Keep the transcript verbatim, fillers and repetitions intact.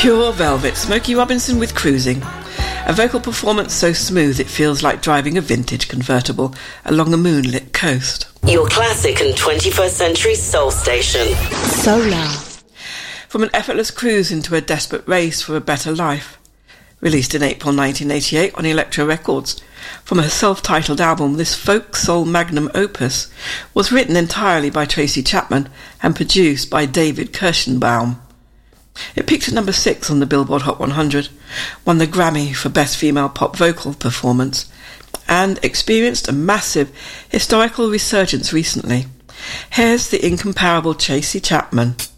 Pure velvet, Smokey Robinson with Cruising. A vocal performance so smooth it feels like driving a vintage convertible along a moonlit coast. Your classic and twenty-first century soul station. Solar. From an effortless cruise into a desperate race for a better life. Released in April nineteen eighty-eight on Elektra Records. From her self-titled album, this folk soul magnum opus was written entirely by Tracy Chapman and produced by David Kirschenbaum. It peaked at number six on the Billboard Hot one hundred, won the Grammy for Best Female Pop Vocal Performance, and experienced a massive historical resurgence recently. Here's the incomparable Tracy Chapman.